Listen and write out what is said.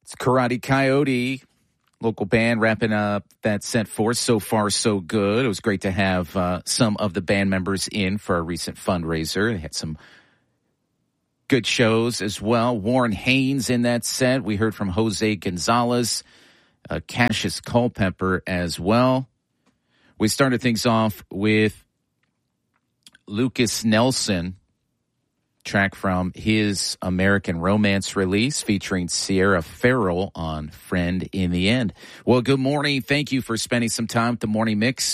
It's Karate Coyote, local band, wrapping up that set for us. So far, so good. It was great to have some of the band members in for a recent fundraiser. They had some good shows as well. Warren Haynes in that set. We heard from Jose Gonzalez, Cassius Culpepper as well. We started things off with Lucas Nelson, track from his American Romance release featuring Sierra Farrell on Friend in the End. Well, good morning. Thank you for spending some time with the Morning Mix.